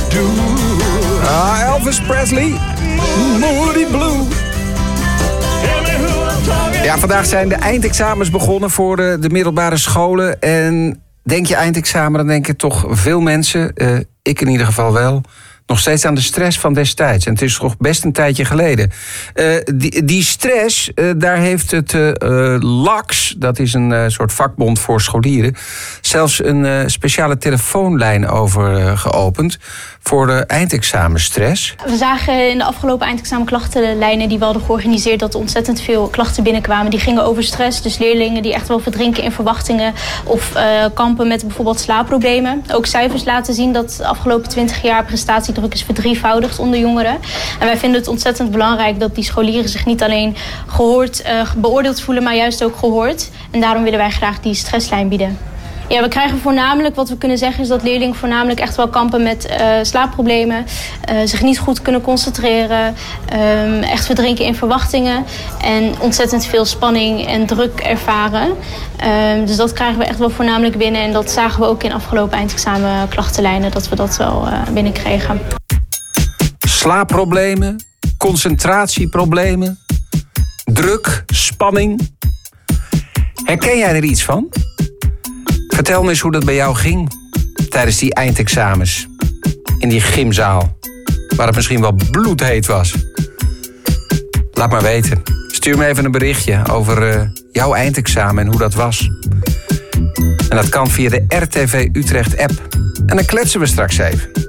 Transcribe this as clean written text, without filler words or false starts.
Elvis Presley, Moody Blue. Ja, vandaag zijn de eindexamens begonnen voor de middelbare scholen. En denk je eindexamen, dan denken toch veel mensen, ik in ieder geval wel, nog steeds aan de stress van destijds. En het is toch best een tijdje geleden. Die stress, daar heeft het LAX, dat is een soort vakbond voor scholieren, zelfs een speciale telefoonlijn over geopend voor de eindexamenstress. We zagen in de afgelopen eindexamenklachtenlijnen die we hadden georganiseerd dat er ontzettend veel klachten binnenkwamen. Die gingen over stress, dus leerlingen die echt wel verdrinken in verwachtingen of kampen met bijvoorbeeld slaapproblemen. Ook cijfers laten zien dat de afgelopen 20 jaar prestatiedruk is verdrievoudigd onder jongeren. En wij vinden het ontzettend belangrijk dat die scholieren zich niet alleen gehoord, beoordeeld voelen, maar juist ook gehoord. En daarom willen wij graag die stresslijn bieden. Ja, we krijgen voornamelijk, wat we kunnen zeggen, is dat leerlingen voornamelijk echt wel kampen met slaapproblemen, zich niet goed kunnen concentreren, echt verdrinken in verwachtingen en ontzettend veel spanning en druk ervaren. Dus dat krijgen we echt wel voornamelijk binnen en dat zagen we ook in afgelopen eindexamenklachtenlijnen, dat we dat wel binnenkregen. Slaapproblemen, concentratieproblemen, druk, spanning. Herken jij er iets van? Vertel me eens hoe dat bij jou ging tijdens die eindexamens. In die gymzaal, waar het misschien wel bloedheet was. Laat maar weten. Stuur me even een berichtje over jouw eindexamen en hoe dat was. En dat kan via de RTV Utrecht app. En dan kletsen we straks even.